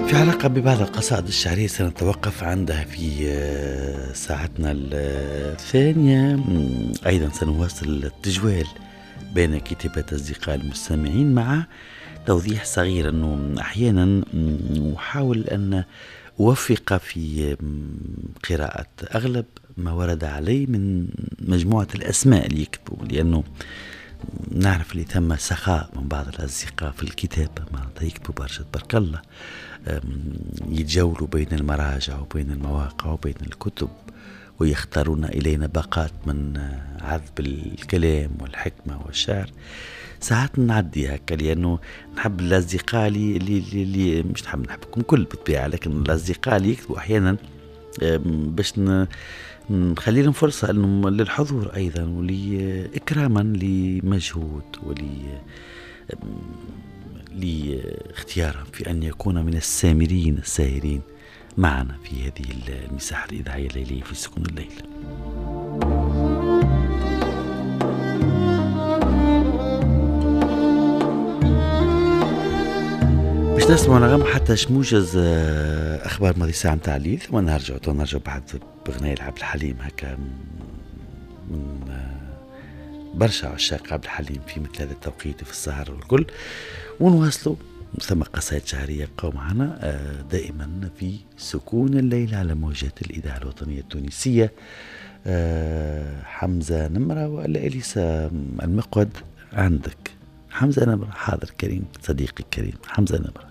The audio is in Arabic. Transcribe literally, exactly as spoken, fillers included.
في علاقة ببعض القصائد الشعرية سنتوقف عندها في آه، ساعتنا الثانية. مم، أيضا سنواصل التجوال بين كتابات أصدقاء المستمعين مع توضيح صغير أنه أحيانا مم، أحاول أن أوفق في مم، قراءة أغلب ما ورد علي من مجموعة الأسماء اللي يكتبوا، لأنه نعرف اللي ثم سخاء من بعض الأصدقاء في الكتابة، معناتها يكتبوا برشا تبارك الله، يتجولوا بين المراجع وبين المواقع وبين الكتب ويختارون إلينا باقات من عذب الكلام والحكمة والشعر. ساعات نعدي هكا لأنه نحب الأصدقاء اللي, اللي, اللي مش نحب نحبكم كل بالطبيعة، لكن الأصدقاء اللي يكتبوا أحيانا باش نخلي لهم فرصة أنهم للحضور أيضا ولإكراما لمجهود ولي لاختيارهم في أن يكون من السامرين الساهرين معنا في هذه المساحة الإذاعية الليلية في سكون الليل. باش نسمع نغم حتى شموجز أخبار ماضي ساعة متاع الليل، ثم نرجع ونرجع بعد بغناء عبد الحليم هكا من برشا عشاق عبد الحليم في مثل هذا التوقيت في السهر والكل، ونواصلوا ثم قصائد شعرية بقوا معنا دائما في سكون الليل على موجات الإذاعة الوطنية التونسية. حمزة نمرة ولا إليسا المقود عندك؟ حمزة نمرة، حاضر كريم صديقي الكريم حمزة نمرة.